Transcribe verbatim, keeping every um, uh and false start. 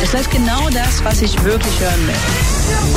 Es läuft genau das, was ich wirklich hören will.